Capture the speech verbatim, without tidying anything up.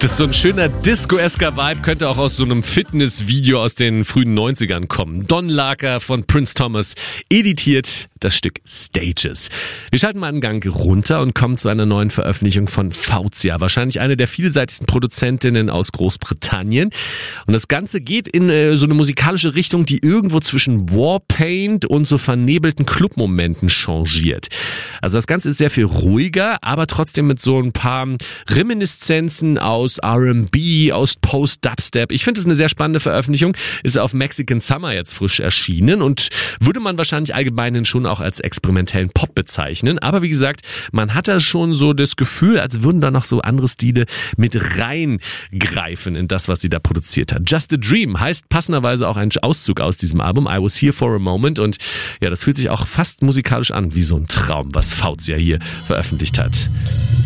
Das ist so ein schöner Disco-esker Vibe, könnte auch aus so einem Fitnessvideo aus den frühen neunzigern kommen. Don Larker von Prince Thomas editiert das Stück Stages. Wir schalten mal einen Gang runter und kommen zu einer neuen Veröffentlichung von Fauzia. Wahrscheinlich eine der vielseitigsten Produzentinnen aus Großbritannien. Und das Ganze geht in äh, so eine musikalische Richtung, die irgendwo zwischen Warpaint und so vernebelten Clubmomenten changiert. Also das Ganze ist sehr viel ruhiger, aber trotzdem mit so ein paar Reminiszenzen aus R and B, aus Post-Dubstep. Ich finde es eine sehr spannende Veröffentlichung. Ist auf Mexican Summer jetzt frisch erschienen und würde man wahrscheinlich allgemein schon auch als experimentellen Pop bezeichnen. Aber wie gesagt, man hat da schon so das Gefühl, als würden da noch so andere Stile mit reingreifen in das, was sie da produziert hat. Just a Dream heißt passenderweise auch ein Auszug aus diesem Album. I Was Here for a Moment. Und ja, das fühlt sich auch fast musikalisch an wie so ein Traum, was Fauzia hier veröffentlicht hat.